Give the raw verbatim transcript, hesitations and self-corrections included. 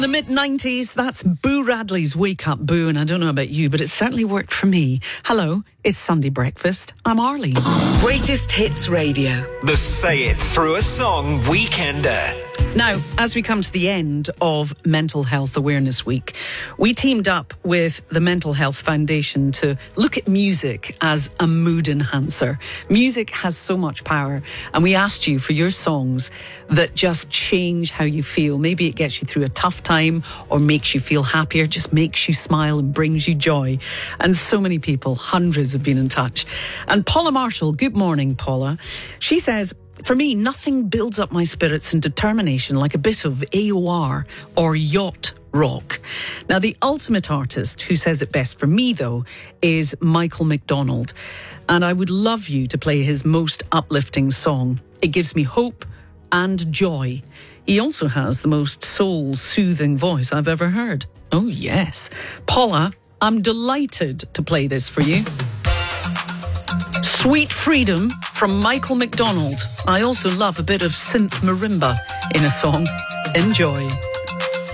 The mid nineties, that's Boo Radley's Wake Up Boo, and I don't know about you, but it certainly worked for me. Hello, it's Sunday Breakfast. I'm Arlene. Greatest Hits Radio. The Say It Through a Song Weekender. Now, as we come to the end of Mental Health Awareness Week, we teamed up with the Mental Health Foundation to look at music as a mood enhancer. Music has so much power, and we asked you for your songs that just change how you feel. Maybe it gets you through a tough time or makes you feel happier, just makes you smile and brings you joy. And so many people, hundreds, have been in touch. And Paula Marshall, good morning, Paula. She says, for me, nothing builds up my spirits and determination like a bit of A O R or yacht rock. Now, the ultimate artist who says it best for me, though, is Michael McDonald. And I would love you to play his most uplifting song. It gives me hope and joy. He also has the most soul-soothing voice I've ever heard. Oh, yes. Paula, I'm delighted to play this for you. Sweet Freedom from Michael McDonald. I also love a bit of synth marimba in a song. Enjoy.